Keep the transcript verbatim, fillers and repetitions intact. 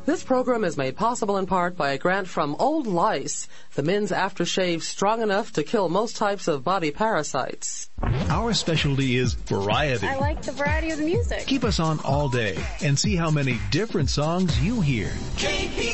This program is made possible in part by a grant from Old Lice, the men's aftershave strong enough to kill most types of body parasites. Our specialty is variety. I like the variety of the music. Keep us on all day and see how many different songs you hear.